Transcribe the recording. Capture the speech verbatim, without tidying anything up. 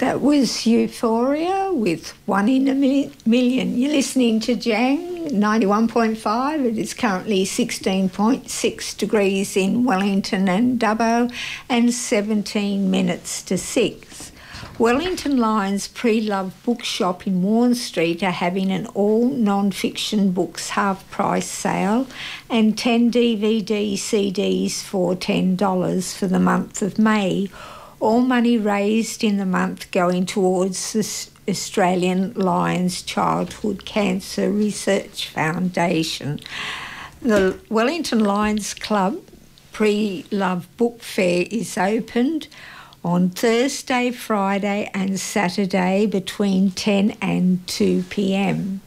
That was Euphoria with One in a Mi- Million. You're listening to Jang ninety-one point five. It is currently sixteen point six degrees in Wellington and Dubbo and seventeen minutes to six. Wellington Lions Pre-Love Bookshop in Warren Street are having an all non-fiction books half-price sale and ten D V D C Ds for ten dollars for the month of May. All money raised in the month going towards the Australian Lions Childhood Cancer Research Foundation. The Wellington Lions Club Pre-Love Book Fair is opened on Thursday, Friday and Saturday between ten and two p m.